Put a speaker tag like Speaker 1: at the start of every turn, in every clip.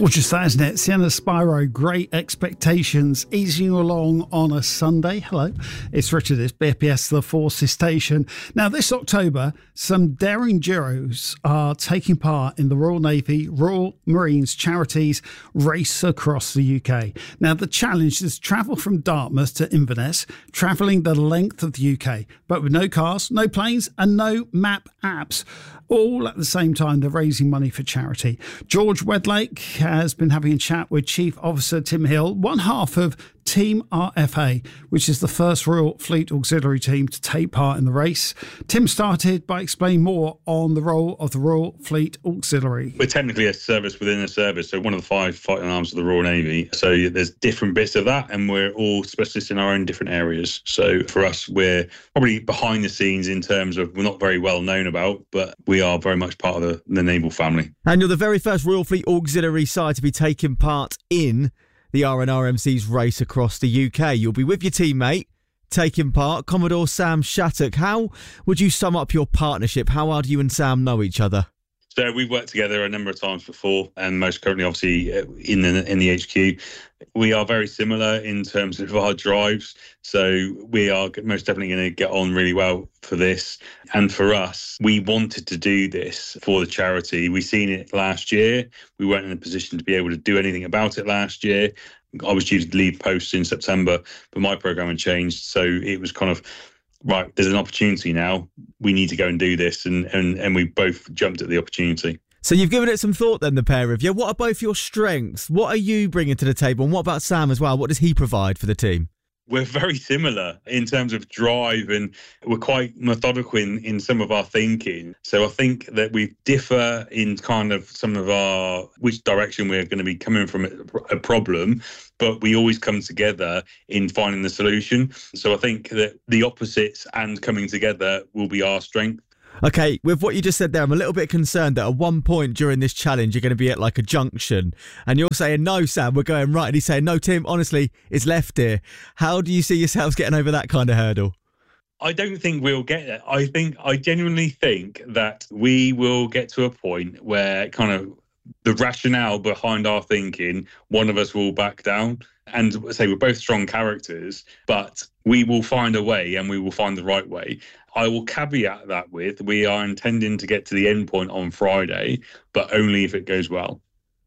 Speaker 1: Gorgeous, that, isn't it? Sienna Spyro, Great Expectations, easing you along on a Sunday. Hello, it's Richard, it's BPS The Forces Station. Now, this October, some daring duos are taking part in the Royal Navy, Royal Marines charities race across the UK. Now, the challenge is travel from Dartmouth to Inverness, travelling the length of the UK, but with no cars, no planes, and no map apps. All at the same time, they're raising money for charity. George Wedlake has been having a chat with Chief Officer Tim Hill, one half of Team RFA, which is the first Royal Fleet Auxiliary team to take part in the race. Tim started by explaining more on the role of the Royal Fleet Auxiliary.
Speaker 2: We're technically a service within a service, so one of the 5 fighting arms of the Royal Navy. So there's different bits of that, and we're all specialists in our own different areas. So for us, we're probably behind the scenes in terms of we're not very well known about, but we are very much part of the naval family.
Speaker 3: And you're the very first Royal Fleet Auxiliary side to be taking part in the RNRMC's race across the UK. You'll be with your teammate taking part, Commodore Sam Shattuck. How would you sum up your partnership? How well do you and Sam know each other?
Speaker 2: So we've worked together a number of times before, and most currently, obviously, in the HQ. We are very similar in terms of our drives. So we are most definitely going to get on really well for this. And for us, we wanted to do this for the charity. We seen it last year. We weren't in a position to be able to do anything about it last year. I was due to leave post in September, but my program had changed. So it was kind of, right, there's an opportunity now. We need to go and do this. And we both jumped at the opportunity.
Speaker 3: So you've given it some thought then, the pair of you. What are both your strengths? What are you bringing to the table? And what about Sam as well? What does he provide for the team?
Speaker 2: We're very similar in terms of drive, and we're quite methodical in some of our thinking. So I think that we differ in kind of some of our, which direction we're going to be coming from a problem, but we always come together in finding the solution. So I think that the opposites and coming together will be our strength.
Speaker 3: Okay, with what you just said there, I'm a little bit concerned that at one point during this challenge, you're going to be at like a junction and you're saying, no, Sam, we're going right. And he's saying, no, Tim, honestly, it's left here. How do you see yourselves getting over that kind of hurdle?
Speaker 2: I don't think we'll get it. I genuinely think that we will get to a point where kind of the rationale behind our thinking, one of us will back down. And say we're both strong characters, but we will find a way and we will find the right way. I will caveat that with, we are intending to get to the end point on Friday, but only if it goes well.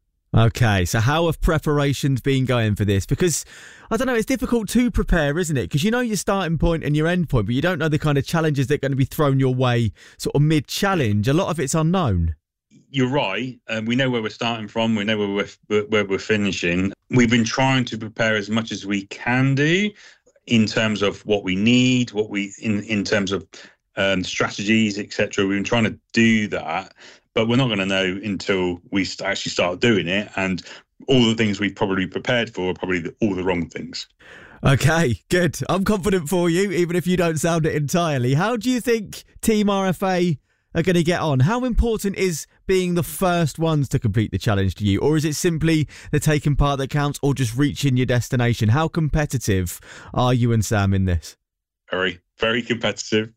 Speaker 3: Okay, so how have preparations been going for this? Because, I don't know, it's difficult to prepare, isn't it? Because you know your starting point and your end point, but you don't know the kind of challenges that are going to be thrown your way sort of mid-challenge. A lot of it's unknown.
Speaker 2: You're right. We know where we're starting from. We know where we're finishing. We've been trying to prepare as much as we can do in terms of what we need, in terms of strategies, etc. We've been trying to do that, but we're not going to know until we actually start doing it. And all the things we've probably prepared for are probably all the wrong things.
Speaker 3: Okay, good. I'm confident for you, even if you don't sound it entirely. How do you think Team RFA are going to get on? How important is being the first ones to complete the challenge to you? Or is it simply the taking part that counts, or just reaching your destination? How competitive are you and Sam in this?
Speaker 2: Very, very competitive.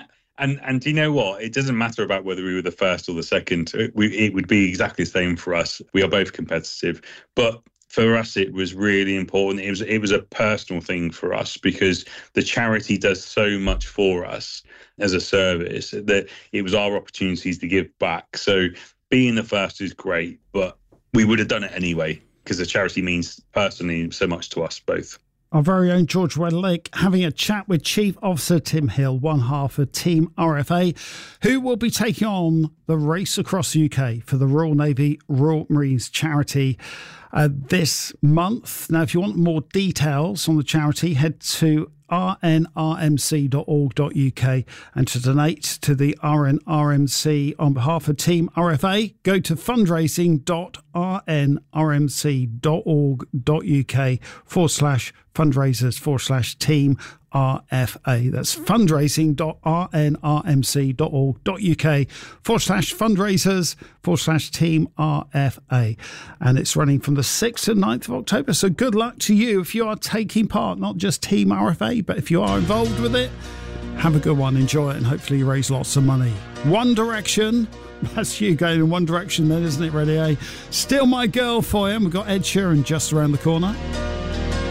Speaker 2: And do you know what? It doesn't matter about whether we were the first or the second. It would be exactly the same for us. We are both competitive. But for us, it was really important. It was a personal thing for us because the charity does so much for us as a service that it was our opportunities to give back. So being the first is great, but we would have done it anyway because the charity means personally so much to us both.
Speaker 1: Our very own George Wedlake having a chat with Chief Officer Tim Hill, one half of Team RFA, who will be taking on the race across the UK for the Royal Navy, Royal Marines charity this month. Now, if you want more details on the charity, head to rnrmc.org.uk and to donate to the RNRMC on behalf of Team RFA, go to fundraising.rnrmc.org.uk/fundraisers/Team RFA. That's fundraising.rnrmc.org.uk/fundraisers/Team RFA. And it's running from the 6th to 9th of October. So good luck to you if you are taking part, not just Team RFA, but if you are involved with it. Have a good one, enjoy it, and hopefully you raise lots of money. One Direction, That's you going in one direction then, isn't it, Ready? Still My Girl for you. We've got Ed Sheeran just around the corner.